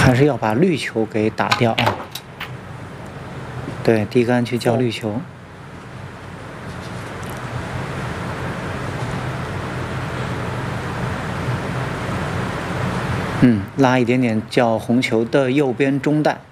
还是要把绿球给打掉啊。对，低杆去叫绿球。拉一点点叫红球的右边中带。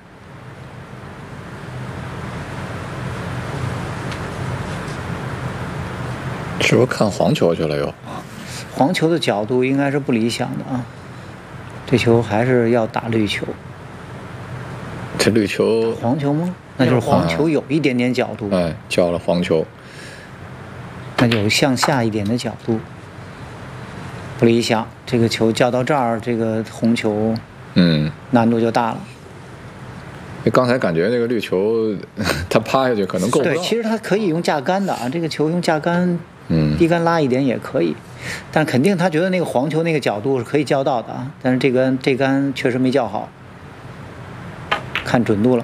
是不是看黄球去了又？ 黄球的角度应该是不理想的啊，这球还是要打绿球。 这绿球黄球吗？那就是黄球有一点点角度。 哎，叫了黄球， 那就有向下一点的角度，不理想。这个球叫到这儿，这个红球，难度就大了。 刚才感觉那个绿球，它趴下去可能够不到。 对，其实它可以用架杆的啊，这个球用架杆，低杆拉一点也可以，但肯定他觉得那个黄球那个角度是可以叫到的啊，但是这杆确实没叫好，看准度了。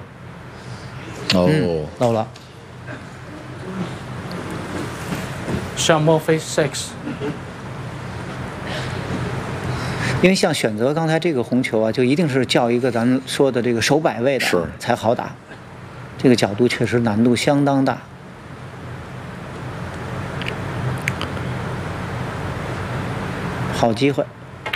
漏了。 Shot more face 6。 因为像选择刚才这个红球啊，就一定是叫一个咱们说的这个手摆位的才好打，这个角度确实难度相当大。好机会。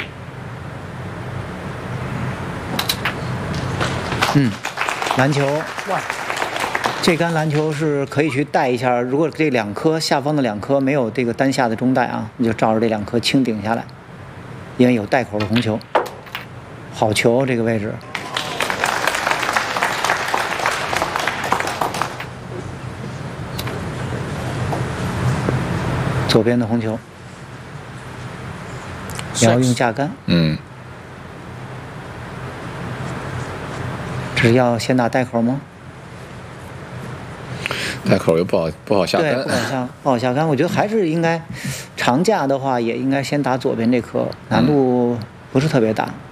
篮球，这杆篮球是可以去带一下。如果这两颗下方的两颗没有这个单下的中带啊，你就照着这两颗轻顶下来。因为有带口的红球，好球这个位置。左边的红球，也要用架杆。只要先打带口吗？ 带口又不好下杆。 对，不好下杆。我觉得还是应该长架的话，也应该先打左边这颗，难度不是特别大。